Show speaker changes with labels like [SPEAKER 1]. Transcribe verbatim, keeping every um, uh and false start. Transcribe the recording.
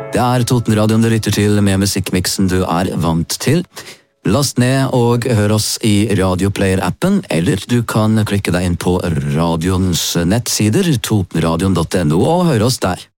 [SPEAKER 1] Det er Totenradioen du lytter til med musikkmiksen du er vant til. Last ned og hør oss i Radioplayer-appen, eller du kan klikke deg inn på radioens nettsider, totenradion punktum no, og høre oss der.